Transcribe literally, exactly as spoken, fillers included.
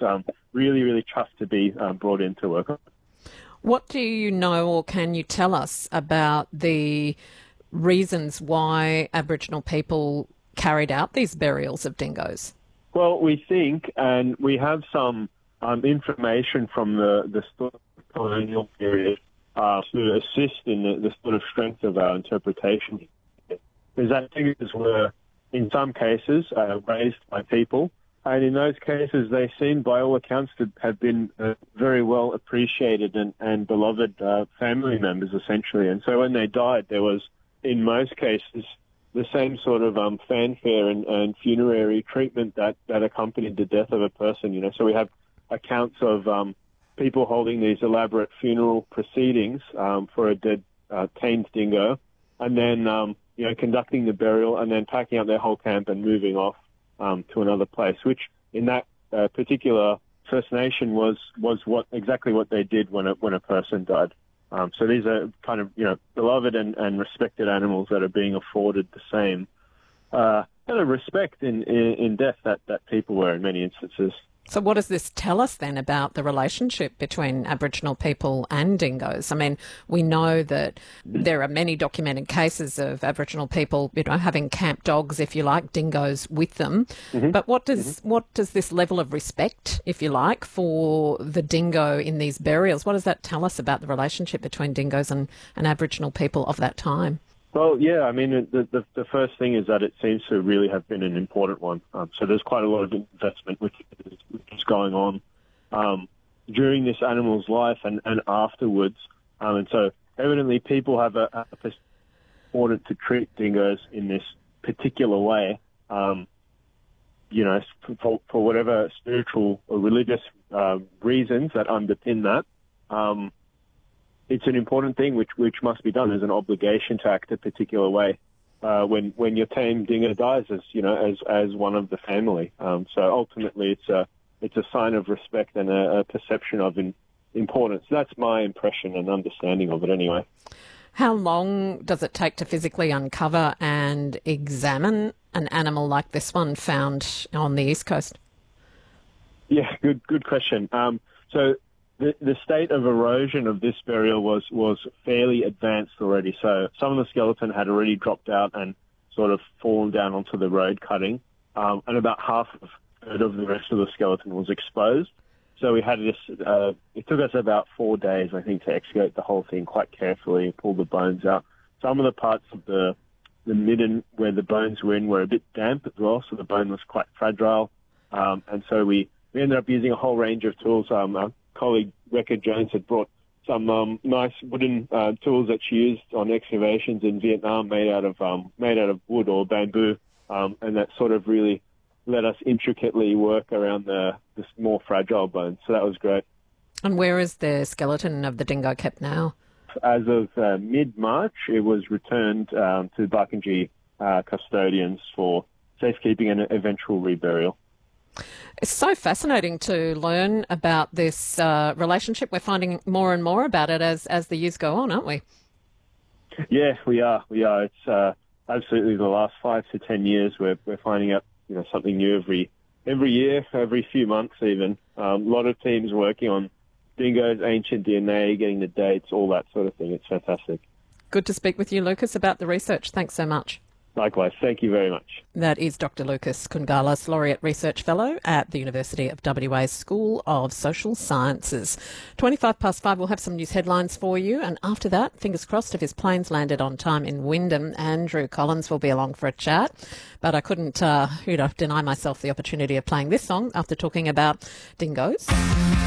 um, really, really tough to be um, brought in to work on. What do you know, or can you tell us about the reasons why Aboriginal people carried out these burials of dingoes? Well, we think, and we have some um, information from the, the sort of colonial period uh, to assist in the, the sort of strength of our interpretation, is that dingoes were, in some cases, uh, raised by people. And in those cases, they seem, by all accounts, to have been uh, very well appreciated and, and beloved uh, family members, essentially. And so when they died, there was, in most cases, the same sort of um, fanfare and, and funerary treatment that, that accompanied the death of a person. You know, so we have accounts of um, people holding these elaborate funeral proceedings um, for a dead uh, tamed dingo, and then um, you know conducting the burial, and then packing up their whole camp and moving off Um, to another place, which in that uh, particular First Nation was was what exactly what they did when a when a person died. Um, so these are kind of you know beloved and, and respected animals that are being afforded the same uh, kind of respect in, in, in death that, that people were in many instances. So what does this tell us then about the relationship between Aboriginal people and dingoes? I mean, we know that there are many documented cases of Aboriginal people, you know, having camp dogs, if you like, dingoes with them. Mm-hmm. But what does mm-hmm. what does this level of respect, if you like, for the dingo in these burials, what does that tell us about the relationship between dingoes and, and Aboriginal people of that time? Well, yeah, I mean, the, the the first thing is that it seems to really have been an important one. Um, so there's quite a lot of investment which is, which is going on um, during this animal's life and, and afterwards. Um, and so evidently people have a, a important to treat dingoes in this particular way, um, you know, for, for whatever spiritual or religious uh, reasons that underpin that. Um It's an important thing which which must be done. There's an obligation to act a particular way uh, when when your tame dingo dies, as you know, as as one of the family. Um, so ultimately, it's a it's a sign of respect and a, a perception of in, importance. That's my impression and understanding of it, anyway. How long does it take to physically uncover and examine an animal like this one found on the East Coast? Yeah, good good question. Um, so. The, the state of erosion of this burial was, was fairly advanced already. So some of the skeleton had already dropped out and sort of fallen down onto the road cutting, um, and about half of, of the rest of the skeleton was exposed. So we had this, uh, it took us about four days, I think, to excavate the whole thing quite carefully and pull the bones out. Some of the parts of the, the midden where the bones were in were a bit damp as well, so the bone was quite fragile. Um, and so we, we ended up using a whole range of tools. Um, our colleague Rebecca Jones had brought some um, nice wooden uh, tools that she used on excavations in Vietnam, made out of um, made out of wood or bamboo, um, and that sort of really let us intricately work around the, the more fragile bones. So that was great. And where is the skeleton of the dingo kept now? As of uh, mid-March, it was returned um, to Barkindji uh, custodians for safekeeping and eventual reburial. It's so fascinating to learn about this uh, relationship. We're finding more and more about it as, as the years go on, aren't we? Yeah, we are. We are. It's uh, absolutely the last five to ten years we're, we're finding out you know, something new every every year, every few months even. Um, a lot of teams working on dingoes, ancient D N A, getting the dates, all that sort of thing. It's fantastic. Good to speak with you, Lucas, about the research. Thanks so much. Likewise. Thank you very much. That is Doctor Lucas Kungalas, Laureate Research Fellow at the University of W A's School of Social Sciences. twenty-five past five, we'll have some news headlines for you. And after that, fingers crossed, if his plane's landed on time in Wyndham, Andrew Collins will be along for a chat. But I couldn't uh, you know, deny myself the opportunity of playing this song after talking about dingoes.